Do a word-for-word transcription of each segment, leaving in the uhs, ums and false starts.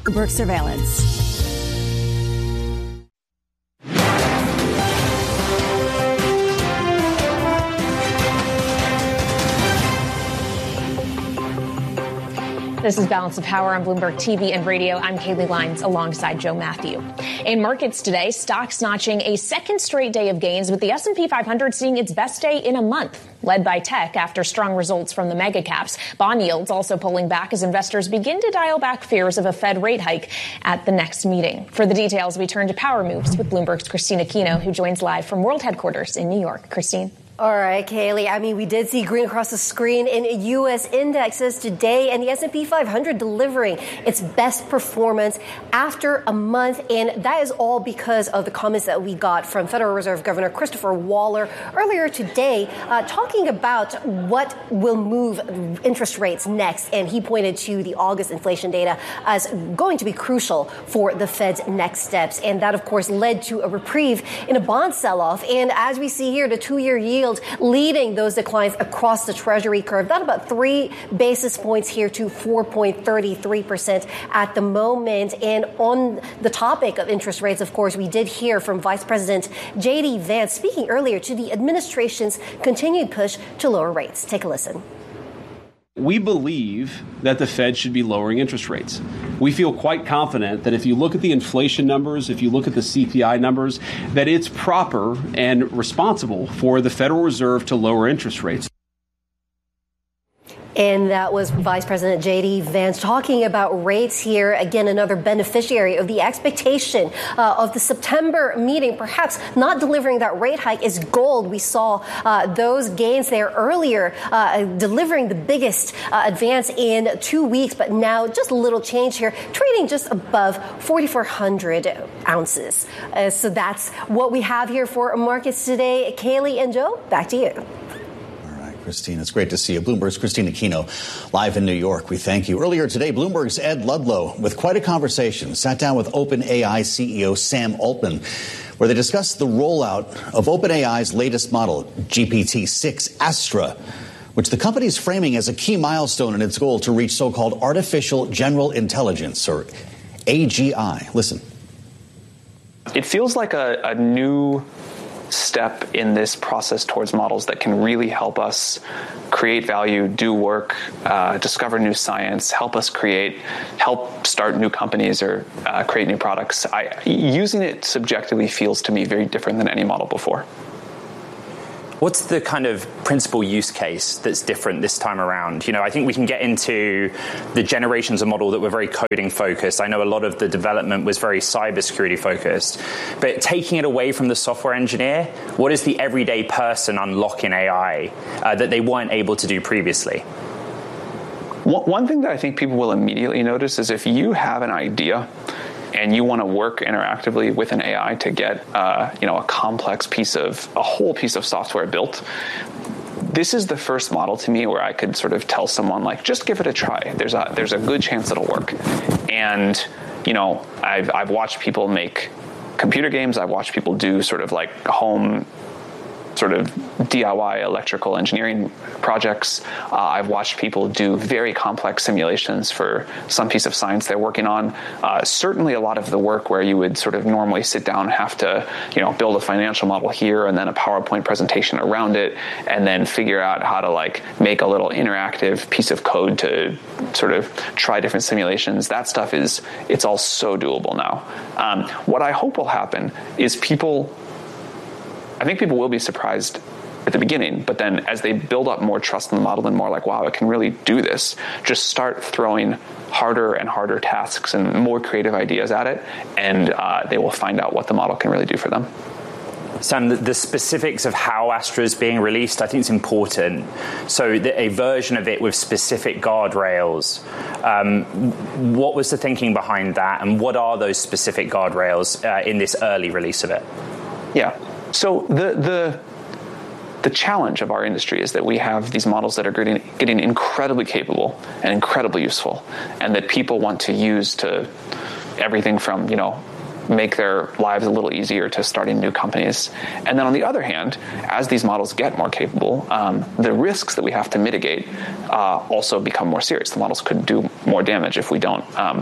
Bloomberg Surveillance. This is Balance of Power on Bloomberg T V and radio. I'm Kaylee Lines alongside Joe Matthew. In markets today, stocks notching a second straight day of gains, with the S and P five hundred seeing its best day in a month, led by tech after strong results from the mega caps. Bond yields also pulling back as investors begin to dial back fears of a Fed rate hike at the next meeting. For the details, we turn to Power Moves with Bloomberg's Christine Aquino, who joins live from World Headquarters in New York. Christine. All right, Kaylee. I mean, we did see green across the screen in U S indexes today, and the S and P five hundred delivering its best performance after a month. And that is all because of the comments that we got from Federal Reserve Governor Christopher Waller earlier today, uh, talking about what will move interest rates next. And he pointed to the August inflation data as going to be crucial for the Fed's next steps. And that, of course, led to a reprieve in a bond sell-off. And as we see here, the two-year yield leading those declines across the Treasury curve. That about three basis points here to four point three three percent at the moment. And on the topic of interest rates, of course, we did hear from Vice President J D Vance speaking earlier to the administration's continued push to lower rates. Take a listen. We believe that the Fed should be lowering interest rates. We feel quite confident that if you look at the inflation numbers, if you look at the C P I numbers, that it's proper and responsible for the Federal Reserve to lower interest rates. And that was Vice President J D Vance talking about rates here. Again, another beneficiary of the expectation uh, of the September meeting, perhaps not delivering that rate hike, is gold. We saw uh, those gains there earlier, uh, delivering the biggest uh, advance in two weeks. But now just a little change here, trading just above forty-four hundred ounces. Uh, so that's what we have here for markets today. Kaylee and Joe, back to you. Christine, it's great to see you. Bloomberg's Christine Aquino, live in New York. We thank you. Earlier today, Bloomberg's Ed Ludlow, with quite a conversation, sat down with OpenAI C E O Sam Altman, where they discussed the rollout of OpenAI's latest model, G P T six Astra, which the company is framing as a key milestone in its goal to reach so-called artificial general intelligence, or A G I. Listen. It feels like a, a new step in this process towards models that can really help us create value, do work, uh, discover new science, help us create, help start new companies or uh, create new products. I, using it subjectively feels to me very different than any model before. What's the kind of principal use case that's different this time around? You know, I think we can get into the generations of model that were very coding focused. I know a lot of the development was very cybersecurity focused. But taking it away from the software engineer, what is the everyday person unlock in A I uh, that they weren't able to do previously? One thing that I think people will immediately notice is if you have an idea and you want to work interactively with an A I to get, uh, you know, a complex piece of, a whole piece of software built, this is the first model to me where I could sort of tell someone, like, just give it a try. There's a there's a good chance it'll work. And, you know, I've I've watched people make computer games. I've watched people do sort of like home sort of D I Y electrical engineering projects. Uh, I've watched people do very complex simulations for some piece of science they're working on. Uh, certainly a lot of the work where you would sort of normally sit down and have to, you know, build a financial model here and then a PowerPoint presentation around it and then figure out how to like make a little interactive piece of code to sort of try different simulations. That stuff is, it's all so doable now. Um, what I hope will happen is people I think people will be surprised at the beginning, but then as they build up more trust in the model and more like, wow, it can really do this, just start throwing harder and harder tasks and more creative ideas at it, and uh, they will find out what the model can really do for them. Sam, the, the specifics of how Astra is being released, I think it's important. So the, a version of it with specific guardrails. Um, what was the thinking behind that, and what are those specific guardrails uh, in this early release of it? Yeah. So the the the challenge of our industry is that we have these models that are getting, getting incredibly capable and incredibly useful, and that people want to use to everything from, you know, make their lives a little easier to starting new companies. And then on the other hand, as these models get more capable, um, the risks that we have to mitigate uh, also become more serious. The models could do more damage if we don't um,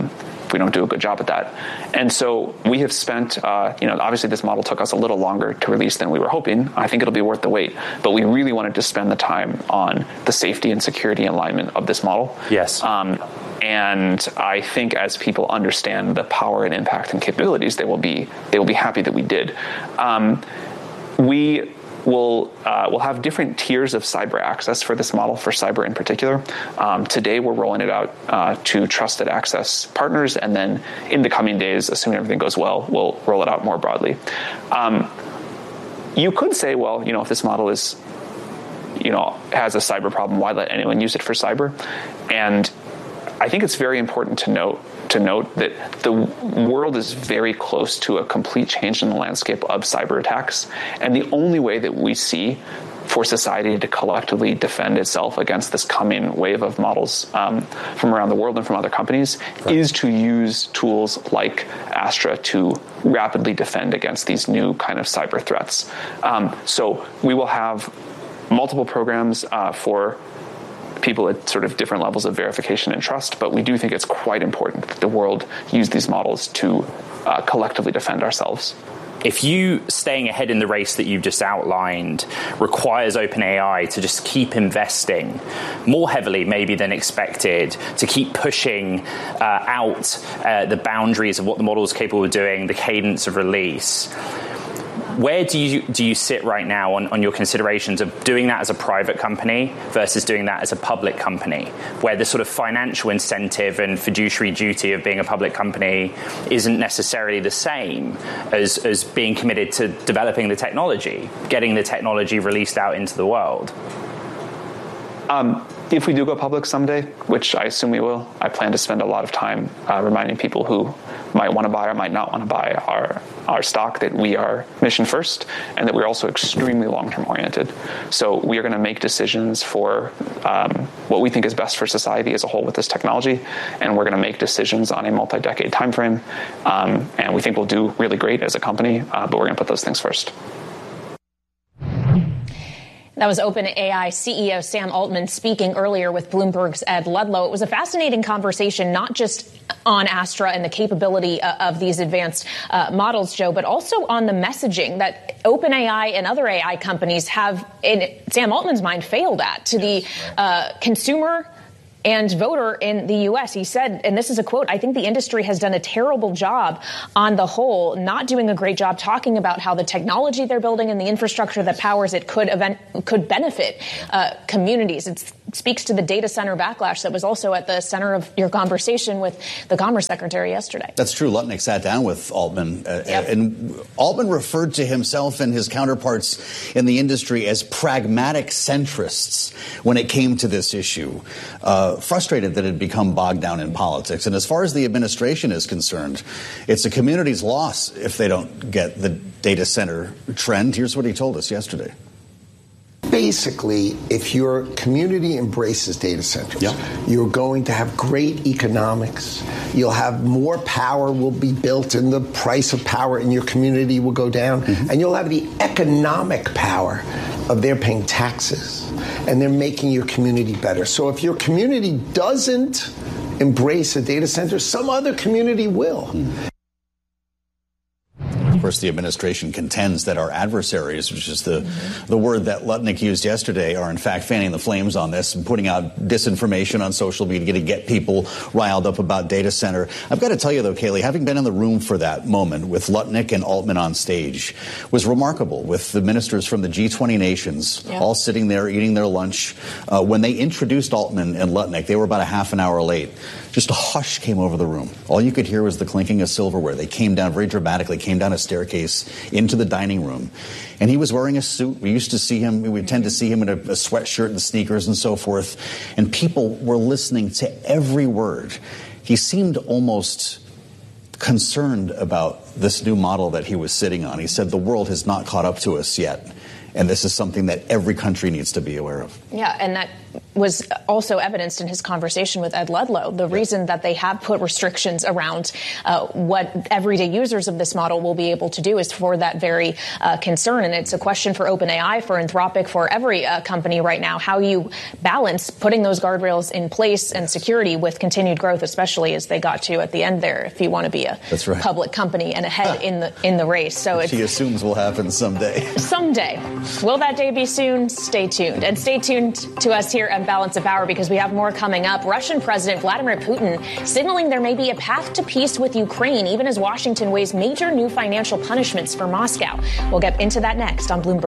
if we don't do a good job at that. And so we have spent, uh, you know, obviously this model took us a little longer to release than we were hoping. I think it'll be worth the wait, but we really wanted to spend the time on the safety and security alignment of this model. Yes. Um, and I think as people understand the power and impact and capabilities, they will be they will be happy that we did. Um, we We'll, uh, we'll have different tiers of cyber access for this model, for cyber in particular. Um, today, we're rolling it out uh, to trusted access partners, and then in the coming days, assuming everything goes well, we'll roll it out more broadly. Um, you could say, well, you know, if this model is, you know, has a cyber problem, why let anyone use it for cyber? And I think it's very important to note to note that the world is very close to a complete change in the landscape of cyber attacks. And the only way that we see for society to collectively defend itself against this coming wave of models um, from around the world and from other companies right. is to use tools like Astra to rapidly defend against these new kind of cyber threats. Um, so we will have multiple programs uh, for people at sort of different levels of verification and trust, but we do think it's quite important that the world use these models to uh, collectively defend ourselves. If you staying ahead in the race that you've just outlined requires OpenAI to just keep investing more heavily maybe than expected, to keep pushing uh, out uh, the boundaries of what the model is capable of doing, the cadence of release, where do you do you sit right now on, on your considerations of doing that as a private company versus doing that as a public company, where the sort of financial incentive and fiduciary duty of being a public company isn't necessarily the same as, as being committed to developing the technology, getting the technology released out into the world? Um, if we do go public someday, which I assume we will, I plan to spend a lot of time uh, reminding people who might want to buy or might not want to buy our our stock that we are mission first and that we're also extremely long-term oriented. So we are going to make decisions for um, what we think is best for society as a whole with this technology, and we're going to make decisions on a multi-decade time frame. Um, and we think we'll do really great as a company, uh, but we're going to put those things first. That was OpenAI C E O Sam Altman speaking earlier with Bloomberg's Ed Ludlow. It was a fascinating conversation, not just on Astra and the capability uh, of these advanced uh, models, Joe, but also on the messaging that OpenAI and other A I companies have, in Sam Altman's mind, failed at to the uh, consumer and voter in the U S. He said, and this is a quote, "I think the industry has done a terrible job on the whole, not doing a great job talking about how the technology they're building and the infrastructure that powers it could event, could benefit uh, communities." It speaks to the data center backlash that was also at the center of your conversation with the Commerce Secretary yesterday. That's true. Lutnick sat down with Altman, uh, yep. and Altman referred to himself and his counterparts in the industry as pragmatic centrists when it came to this issue. Uh, frustrated that it had become bogged down in politics. And as far as the administration is concerned, it's a community's loss if they don't get the data center trend. Here's what he told us yesterday. Basically, if your community embraces data centers, yep. you're going to have great economics. You'll have more power will be built, and the price of power in your community will go down. Mm-hmm. And you'll have the economic power of they're paying taxes, and they're making your community better. So if your community doesn't embrace a data center, some other community will. Mm-hmm. Of course, the administration contends that our adversaries, which is the, the word that Lutnick used yesterday, are in fact fanning the flames on this and putting out disinformation on social media to get people riled up about data center. I've got to tell you, though, Kayleigh, having been in the room for that moment with Lutnick and Altman on stage was remarkable, with the ministers from the G twenty nations yeah. all sitting there eating their lunch. Uh, when they introduced Altman and Lutnick, they were about a half an hour late. Just a hush came over the room. All you could hear was the clinking of silverware. They came down very dramatically, came down a staircase into the dining room. And he was wearing a suit. We used to see him, we would tend to see him in a, a sweatshirt and sneakers and so forth. And people were listening to every word. He seemed almost concerned about this new model that he was sitting on. He said, the world has not caught up to us yet. And this is something that every country needs to be aware of. Yeah, and that was also evidenced in his conversation with Ed Ludlow. The reason that they have put restrictions around uh, what everyday users of this model will be able to do is for that very uh, concern. And it's a question for OpenAI, for Anthropic, for every uh, company right now, how you balance putting those guardrails in place and security with continued growth, especially as they got to at the end there, if you want to be a That's right. public company and ahead in the in the race. So it's, she assumes will happen someday. Someday. Will that day be soon? Stay tuned. And stay tuned to us here at Balance of Power because we have more coming up. Russian President Vladimir Putin signaling there may be a path to peace with Ukraine, even as Washington weighs major new financial punishments for Moscow. We'll get into that next on Bloomberg.